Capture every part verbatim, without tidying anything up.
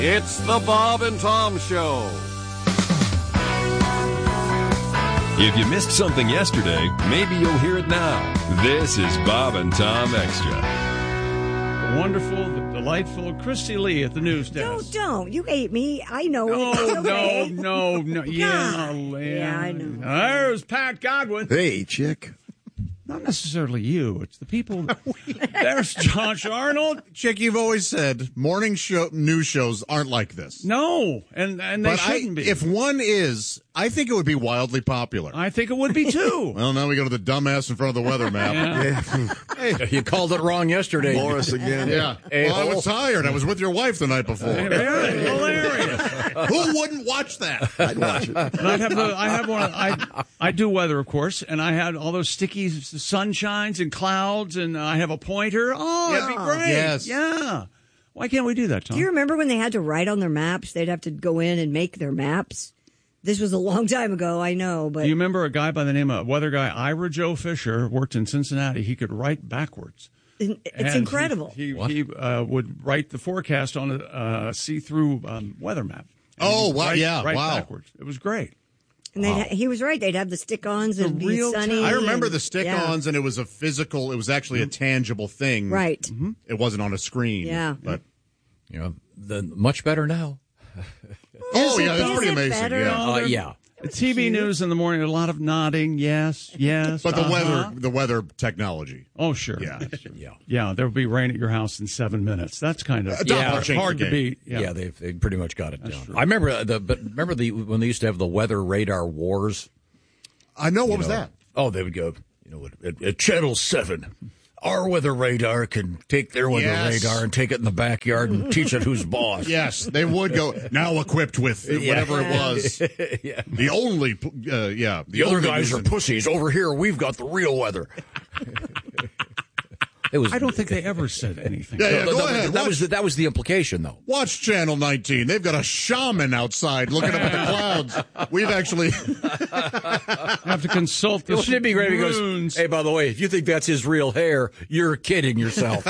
It's the Bob and Tom Show. If you missed something yesterday, maybe you'll hear it now. This is Bob and Tom Extra. The wonderful, the delightful Christy Lee at the news desk. Don't, don't. You ate me. I know No, it. Okay. no, no, no. Yeah, God. Lynn. Yeah, I know. There's Pat Godwin. Hey, chick. Not necessarily you. It's the people. There's Josh Arnold. Chick, you've always said morning show news shows aren't like this. No, and and they But I, shouldn't be. if one is, I think it would be wildly popular. I think it would be too. Well, now we go to the dumbass in front of the weather map. Yeah. Hey, You called it wrong yesterday. Morris again. yeah. Well, I was tired. I was with your wife the night before. Hilarious. Who wouldn't watch that? I'd watch it. And I have the, I have one. Of, I I do weather, of course, and I had all those sticky sunshines and clouds, and I have a pointer. Oh, that'd be great. Yes. Yeah. Why can't we do that, Tom? Do you remember when they had to write on their maps? They'd have to go in and make their maps. This was a long time ago, I know, but Do you remember a guy by the name of weather guy Ira Joe Fisher worked in Cincinnati? He could write backwards. it's And incredible. He he, he uh, would write the forecast on a uh, see-through um, weather map. And he Oh, would wow, write- yeah, write wow. backwards. It was great. And they'd ha- he was right. They'd have the stick-ons and The be real sunny. time. I remember and- the stick-ons, and it was a physical. It was actually a tangible thing. Yeah. Right. Mm-hmm. It wasn't on a screen. Yeah. But You know, the, much better now. oh it- yeah, that's is pretty it amazing. better? Yeah. Uh, yeah. The T V news in the morning, a lot of nodding. Yes, yes. But the uh-huh. weather, the weather technology. Oh, sure. Yeah. Yeah. Yeah, there will be rain at your house in seven minutes. That's kind of Uh, Doppler yeah, changed hard the to game. beat. Yeah. Yeah, they've, they pretty much got it down. true. I remember the, but remember the when they used to have the weather radar wars. I know. What You was know, that? Oh, they would go, you know, at, at Channel Seven. Our weather radar can take their weather Yes. radar and take it in the backyard and teach it who's boss. Yes, they would go now equipped with whatever it was. Yeah. The only, uh, yeah, The other only guys are reason- pussies. Over here, we've got the real weather. It was. I don't think they ever said anything. Yeah, yeah, that, go that- ahead. that watch, was the, that was the implication, though. watch Channel nineteen. They've got a shaman outside looking up at the clouds. We've actually. I have to consult the Wouldn't it be great if he goes, runes. hey, by the way, if you think that's his real hair, you're kidding yourself.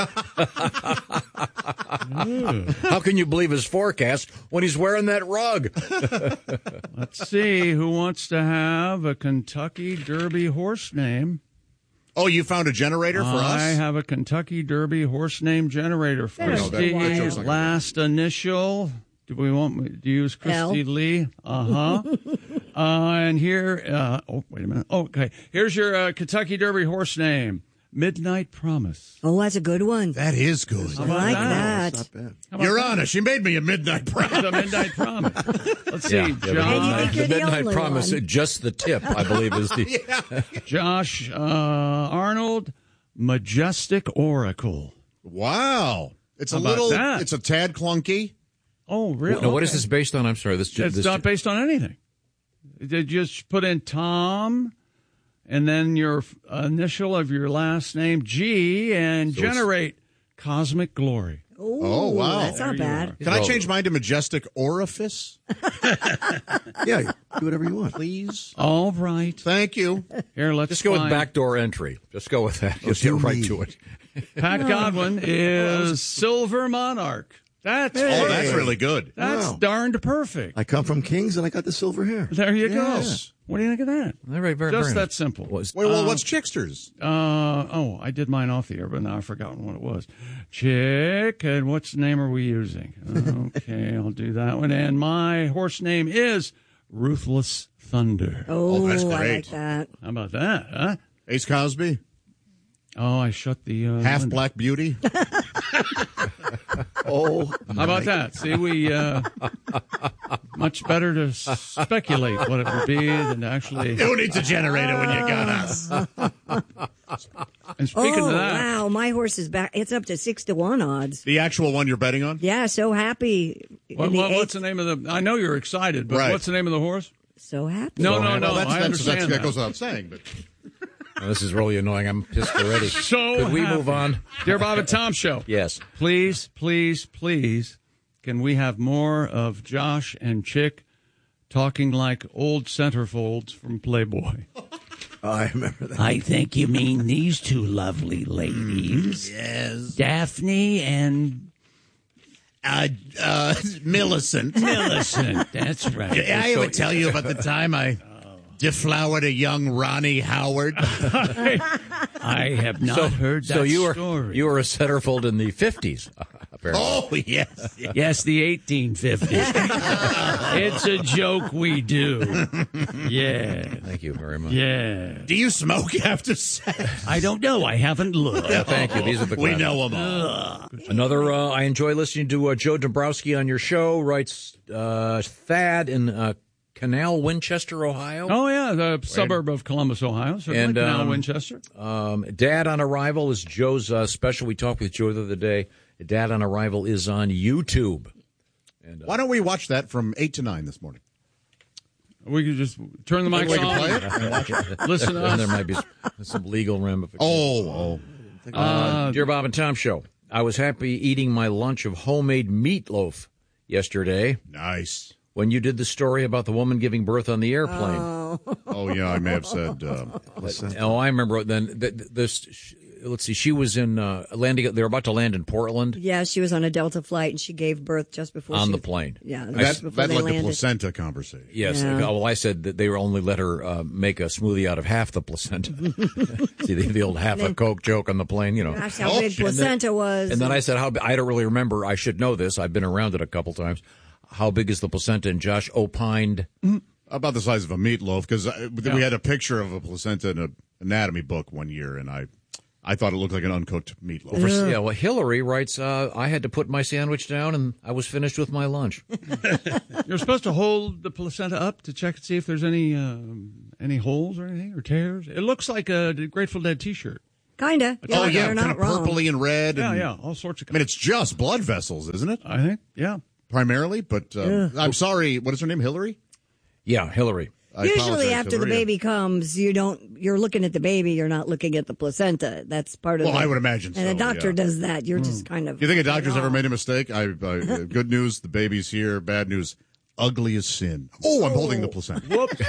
How can you believe his forecast when he's wearing that rug? Let's see who wants to have a Kentucky Derby horse name. Oh, you found a generator for I us? have a Kentucky Derby horse name generator for There's Christy. one. That joke's Last initial. Do we want me to use Christy L. Lee? Uh-huh. uh And here, uh, oh, wait a minute. Oh, okay. Here's your uh, Kentucky Derby horse name. Midnight Promise. Oh, that's a good one. That is good. I about like that? that. Not bad. How about Your that? Honor, she made me a midnight promise. The Midnight Promise. Let's see. Yeah, yeah, the John, And you think you're the the midnight only promise, one. just the tip, I believe, is the. Josh uh, Arnold, Majestic Oracle. Wow. It's a How about little, that? it's a tad clunky. Oh, really? No, what is this based on? I'm sorry. This, It's this not based on anything. They just put in Tom and then your initial of your last name, G, and So it's- generate Cosmic Glory. Ooh, Oh, wow. That's not There you bad. are. Can I Oh. change mine to Majestic Orifice, Yeah, do whatever you want. please? All right. Thank you. Here, let's Just go with find- backdoor entry. Just go with that. Just get do right me. to it. Pat Godwin is Silver Monarch. That's Oh, great. that's really good. That's Wow. darned perfect. I come from Kings and I got the silver hair. There you Yes. go. What do you think of that? Very, very, Just very that nice. simple. Was, Wait, well, what's Chicksters? Uh, oh, I did mine off the air, but now I've forgotten what it was. Chick, and what's name are we using? Okay, I'll do that one. And my horse name is Ruthless Thunder. Oh, that's I like great. that. How about that, huh? Ace Cosby? Oh, I shut the uh, Half window. Black Beauty? Oh, How about that? See, we uh, much better to speculate what it would be than to actually. Who needs a generator when you got us? And speaking oh, of that, wow. My horse is back. It's up to six to one odds. The actual one you're betting on? Yeah, so happy. what, In the what, what's the eighth- name of the? I know you're excited, but Right. what's the name of the horse? So happy. No, So no, happy. no. Well, that's, I that's, understand that's, that. that goes without saying, but Oh, this is really annoying. I'm pissed already. So Could we happy. move on? Dear Bob and Tom Show. Yes. Please, please, please, can we have more of Josh and Chick talking like old centerfolds from Playboy? I remember that. I think you mean these two lovely ladies. yes. Daphne and Uh, uh, Millicent. Millicent, that's right. I would tell you about the time I deflowered a young Ronnie Howard. I, I have not So, heard that so you were story. you were a centerfold in the fifties, apparently. Oh, yes. Yes, the eighteen fifties. It's a joke we do. Yeah. Thank you very much. Yeah. Do you smoke after sex? I don't know. I haven't looked. Yeah, thank you. These are the We classics. know them all. Another, uh, I enjoy listening to uh, Joe Dombrowski on your show, writes uh, Thad in uh, Canal, Winchester, Ohio. Oh, yeah, the suburb of Columbus, Ohio. So And, now um, Winchester. Um, Dad on Arrival is Joe's uh, special. We talked with Joe the other day. Dad on Arrival is on YouTube. And, uh, Why don't we watch that from eight to nine this morning? We could just turn the mics we can on. play it? Listen to and there us. might be some legal ramifications. Oh, oh. Uh, Dear Bob and Tom Show, I was happy eating my lunch of homemade meatloaf yesterday Nice. when you did the story about the woman giving birth on the airplane. Oh. Oh, yeah, I may have said. Uh, Oh, I remember then. th- th- This, let's see, she was in uh, landing. They were about to land in Portland Yeah, she was on a Delta flight and she gave birth just before on she, the plane. Yeah, that just before that they led to landed. placenta conversation. Yes. Yeah. Well, I said that they were only let her uh, make a smoothie out of half the placenta. See the, the old half a Coke joke on the plane, you know. Gosh, how Oh, big shit. placenta was. And then I said, "How? bi- I don't really remember. I should know this. I've been around it a couple times. How big is the placenta?" And Josh opined, About the size of a meatloaf, because we had a picture of a placenta in an anatomy book one year, and I I thought it looked like an uncooked meatloaf. For, yeah, well, Hillary writes, uh, I had to put my sandwich down and I was finished with my lunch. You're supposed to hold the placenta up to check and see if there's any um, any holes or anything or tears. It looks like a Grateful Dead T-shirt. Kinda. Yeah, Oh, yeah, you're kind not of wrong. purpley and red. Yeah, and, yeah, all sorts of. I mean, it's just blood vessels, isn't it? I think, yeah. Primarily, but uh, I'm sorry. What is her name? Hillary? Yeah, Hillary. I Usually apologize, after the Hillary. baby comes, you don't. You're looking at the baby. You're not looking at the placenta. That's part of. Well, the, I would imagine And so, a doctor yeah. does that. You're just kind of. Do you think a doctor's ever made a mistake? I, I uh, good news, the baby's here. Bad news, ugly as sin. Oh, I'm holding the placenta.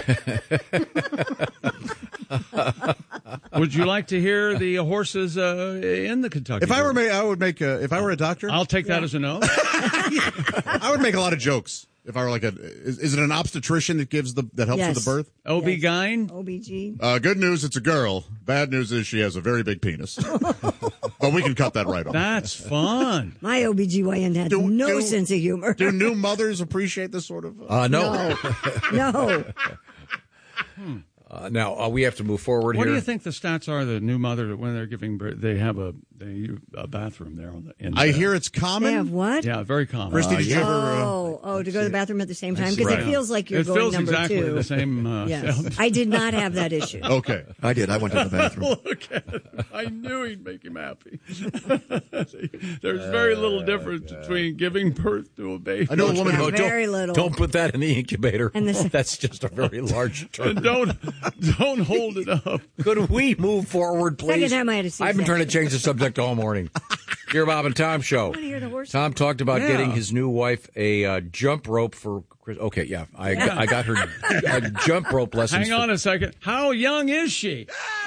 Would you like to hear the horses uh, in the Kentucky? If I were, Derby? ma- I would make. A, if I were a doctor, I'll take that as a no. I would make a lot of jokes. If I were like a, is, is it an obstetrician that gives the that helps Yes. with the birth? O B G Y N. O B G. Uh, good news, it's a girl. Bad news is she has a very big penis. But we can cut that right off. That's fun. My O B G Y N had Do- no do- sense of humor. Do new mothers appreciate this sort of? Uh, Uh, no. No. No. Uh, now, uh, we have to move forward What here. do you think the stats are? The new mother when they're giving birth, they have a they a bathroom there on the. In I the- hear it's They common. have what? Yeah, very common. Christy, did you ever? Uh, Oh, oh, to go to the bathroom at the same time because Right. it feels like you're it going feels number exactly two. the same. Uh, Yes, sound. I did not have that issue. okay. I did. I went to the bathroom. Look at it. I knew he'd make him happy. There's very little difference between giving birth to a baby. I know a woman Yeah, who. very little. Don't put that in the incubator. And the- That's just a very large term. And don't don't hold it up. Could we move forward, please? Second time I had a C-section. I've been trying to change the subject all morning. Dear Bob and Tom Show. wanna hear the horse. Tom talked about Yeah. getting his new wife a uh, jump rope for Chris. Okay, yeah, I, Yeah. I got her a jump rope lessons. Hang on a second. How young is she?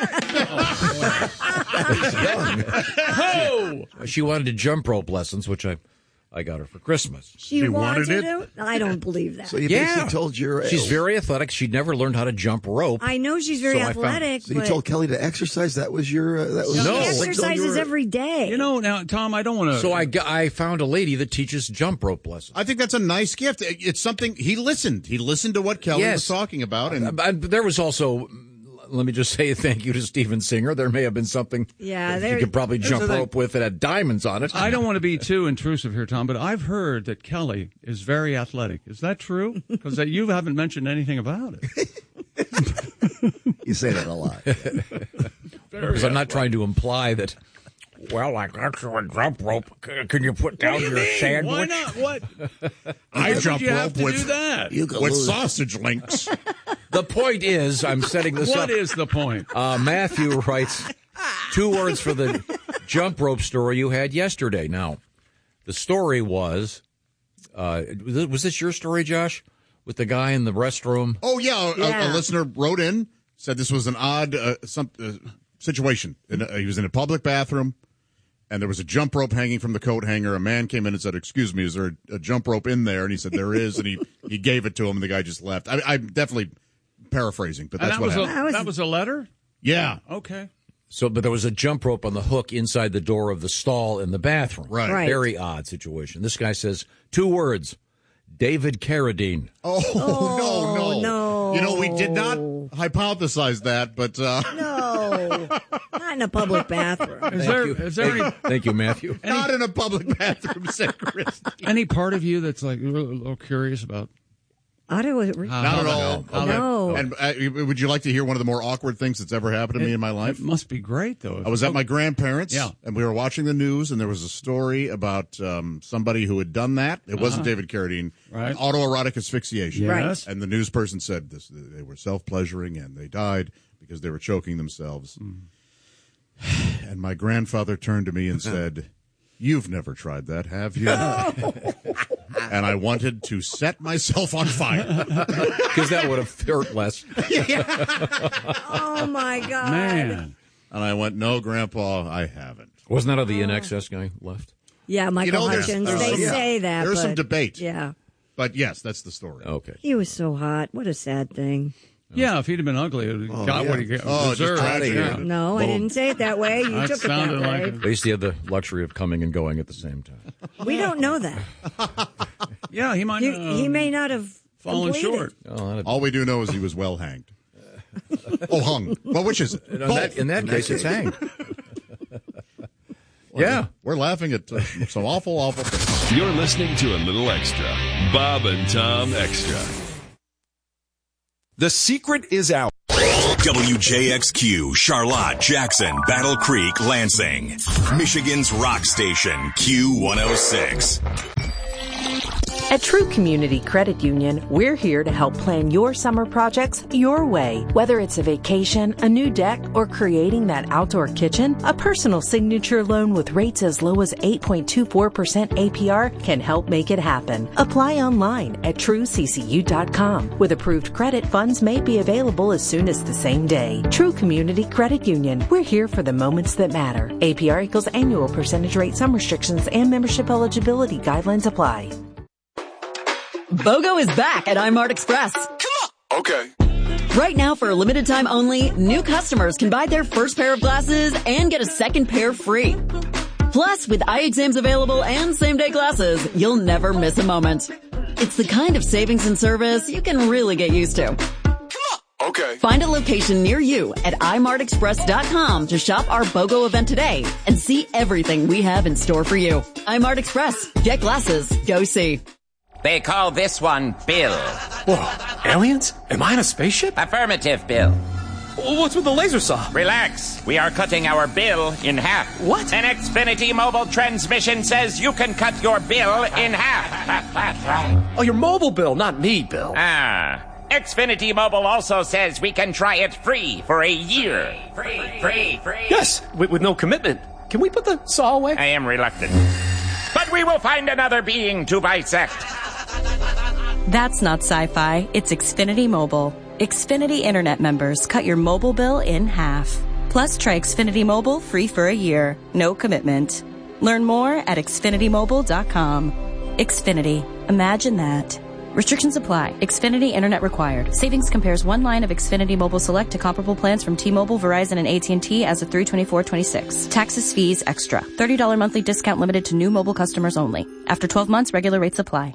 Oh, For, she wanted to jump rope lessons, which I, I got her for Christmas. She, She wanted, wanted to. I don't believe that. So you Yeah. basically told your. She's very athletic. She'd never learned how to jump rope. I know she's very So I found- athletic, So you but told Kelly to exercise. That was your. Uh, that was No. she Like, exercises every day. you know now, Tom. I don't want to. So I, got- I found a lady that teaches jump rope lessons. I think that's a nice gift. It's something he listened. He listened to what Kelly Yes. was talking about, and Uh, but there was also, let me just say thank you to Steven Singer. There may have been something Yeah, that there- you could probably There's jump the thing. rope with that had diamonds on it. I don't want to be too intrusive here, Tom, but I've heard that Kelly is very athletic. Is that true? Because you haven't mentioned anything about it. You say that a lot. Because I'm not trying to imply that, well, like that's a jump rope. C- Can you put down your sandwich? Why not? What? I Why jump would you have rope to do with that? with sausage links. The point is, I'm setting this What up. is the point? Uh, Matthew writes two words for the jump rope story you had yesterday. Now, the story was, uh, was it- was this your story, Josh? With the guy in the restroom? Oh yeah, a, Yeah. a listener wrote in, said this was an odd uh, some uh, situation. In a, he was in a public bathroom, and there was a jump rope hanging from the coat hanger. A man came in and said, "Excuse me, is there a, a jump rope in there?" And he said, "There is," and he, he gave it to him, and the guy just left. I, I'm definitely paraphrasing, but And that's that what was happened. a, that was a letter? Yeah. Okay. So, but there was a jump rope on the hook inside the door of the stall in the bathroom. Right. Right. Very odd situation. This guy says two words: David Carradine. Oh, no, no. no. You know, we did not hypothesize that, but... Uh, No, not in a public bathroom. Is Thank there, you. is there any, Thank you, Matthew. not in a public bathroom, said Christy. any part of you that's like a little, a little curious about Otto was re- how, Not how at that- all. how that- No. And uh, would you like to hear one of the more awkward things that's ever happened to me in my life? It must be great, though. I was at my grandparents', Yeah. and we were watching the news, and there was a story about um, somebody who had done that. It wasn't David Carradine. Right. Autoerotic asphyxiation. Yes. And the news person said this, they were self-pleasuring, and they died because they were choking themselves. And my grandfather turned to me and said, "You've never tried that, have you?" And I wanted to set myself on fire. Because that would have hurt less. Oh my God, Man. And I went, "No, Grandpa, I haven't." Wasn't that how the N X S guy left? Yeah, Michael You know, there's- Hutchins. there's They some- say that. There's some but- debate. Yeah, But yes, that's the story. Okay. he was so hot. What a sad thing. Yeah, if he'd have been ugly, it would got what he got. Oh, just deserved. outta here. Yeah. No, I Well, didn't say it that way. You That took it that sounded way. like At least he had the luxury of coming and going at the same time. We don't know that. Yeah, he might He, have he may not have fallen completed. short. Oh, that'd- All we do know is he was well hanged. Oh, hung. Well, which is it? in, Both. that, in that case, it's hanged. Yeah. We're laughing at uh, some awful, awful things. You're listening to a little extra. Bob and Tom Extra. The secret is out. W J X Q, Charlotte, Jackson, Battle Creek, Lansing. Michigan's rock station, Q one oh six. At True Community Credit Union, we're here to help plan your summer projects your way. Whether it's a vacation, a new deck, or creating that outdoor kitchen, a personal signature loan with rates as low as eight point two four percent A P R can help make it happen. Apply online at true c c u dot com. With approved credit, funds may be available as soon as the same day. True Community Credit Union, we're here for the moments that matter. A P R equals annual percentage rate. Some restrictions and membership eligibility guidelines apply. BOGO is back at iMart Express. Come on. Okay. Right now, for a limited time only, new customers can buy their first pair of glasses and get a second pair free. Plus, with eye exams available and same-day glasses, you'll never miss a moment. It's the kind of savings and service you can really get used to. Okay. Find a location near you at i mart express dot com to shop our BOGO event today and see everything we have in store for you. iMart Express. Get glasses. Go see. They call this one Bill. Whoa, aliens? Am I in a spaceship? Affirmative, Bill. What's with the laser saw? Relax. We are cutting our bill in half. What? An Xfinity mobile transmission says you can cut your bill in half. Oh, your mobile bill, not me, Bill. Ah. Xfinity Mobile also says we can try it free for a year. Free, free, free. Yes, with, with no commitment. Can we put the saw away? I am reluctant. But we will find another being to bisect. That's not sci-fi. It's Xfinity Mobile. Xfinity Internet members cut your mobile bill in half. Plus, try Xfinity Mobile free for a year. No commitment. Learn more at xfinity mobile dot com. Xfinity. Imagine that. Restrictions apply. Xfinity Internet required. Savings compares one line of Xfinity Mobile Select to comparable plans from T-Mobile, Verizon, and A T and T as of three twenty-four twenty-six. Taxes, fees, extra. thirty dollars monthly discount limited to new mobile customers only. After twelve months, regular rates apply.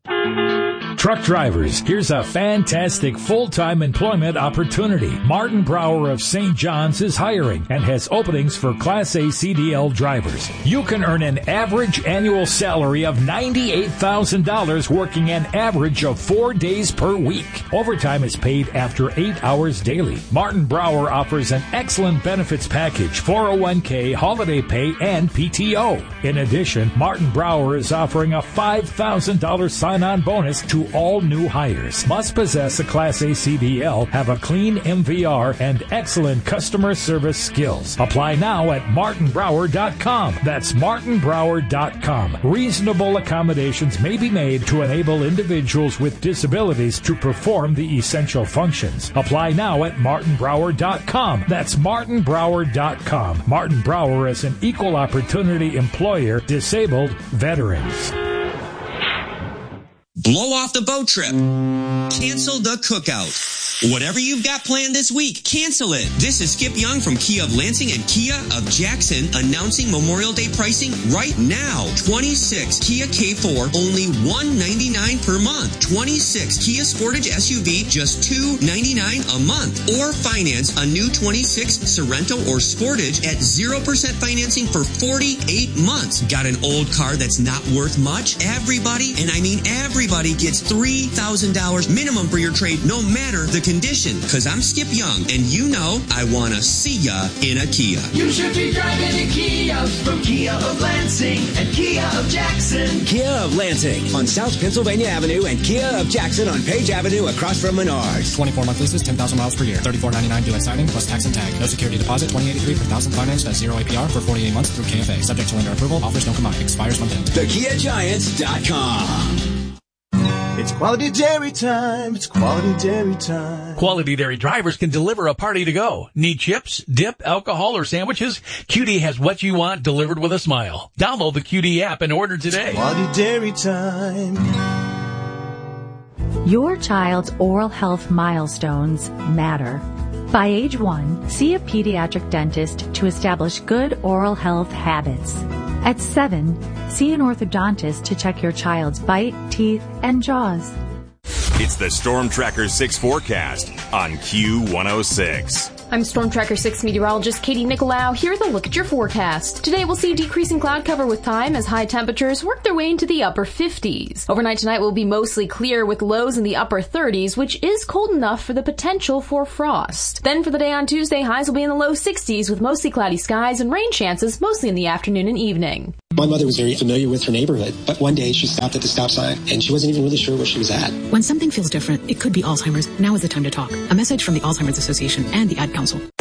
Truck drivers, here's a fantastic full-time employment opportunity. Martin Brower of Saint John's is hiring and has openings for Class A C D L drivers. You can earn an average annual salary of ninety-eight thousand dollars working an average of four days per week. Overtime is paid after eight hours daily. Martin Brower offers an excellent benefits package, four oh one k, holiday pay, and P T O. In addition, Martin Brower is offering a five thousand dollars sign-on bonus to all new hires. Must possess a Class A C D L, have a clean M V R, and excellent customer service skills. Apply now at martin brower dot com. That's martin brower dot com. Reasonable accommodations may be made to enable individuals with disabilities to perform the essential functions. Apply now at martin brower dot com. That's martin brower dot com. Martin Brower is an equal opportunity employer, disabled veterans. Blow off the boat trip. Cancel the cookout. Whatever you've got planned this week, cancel it. This is Skip Young from Kia of Lansing and Kia of Jackson announcing Memorial Day pricing right now. twenty-six Kia K four, only one hundred ninety-nine dollars per month. twenty-six Kia Sportage S U V, just two hundred ninety-nine dollars a month. Or finance a new twenty-six Sorento or Sportage at zero percent financing for forty-eight months. Got an old car that's not worth much? Everybody, and I mean everybody, gets three thousand dollars minimum for your trade, no matter the condition. Because I'm Skip Young, and you know I want to see ya in a Kia. You should be driving a Kia from Kia of Lansing and Kia of Jackson. Kia of Lansing on South Pennsylvania Avenue and Kia of Jackson on Page Avenue across from Menards. twenty-four month leases, ten thousand miles per year. thirty-four ninety-nine due at signing plus tax and tag. No security deposit, twenty eighty-three per thousand financed at zero A P R for forty-eight months through K F A. Subject to lender approval. Offers don't combine. Expires month end. the kia giants dot com. It's quality dairy time. It's quality dairy time. Quality Dairy drivers can deliver a party to go. Need chips, dip, alcohol, or sandwiches? Q D has what you want delivered with a smile. Download the Q D app and order today. It's quality dairy time. Your child's oral health milestones matter. By age one, see a pediatric dentist to establish good oral health habits. At seven, see an orthodontist to check your child's bite, teeth, and jaws. It's the Storm Tracker six forecast on Q one oh six. I'm Storm Tracker six meteorologist Katie Nicolau. Here with a look at your forecast. Today we'll see decreasing cloud cover with time as high temperatures work their way into the upper fifties. Overnight tonight will be mostly clear with lows in the upper thirties, which is cold enough for the potential for frost. Then for the day on Tuesday, highs will be in the low sixties with mostly cloudy skies and rain chances mostly in the afternoon and evening. My mother was very familiar with her neighborhood, but one day she stopped at the stop sign and she wasn't even really sure where she was at. When something feels different, it could be Alzheimer's. Now is the time to talk. A message from the Alzheimer's Association and the Ad Council.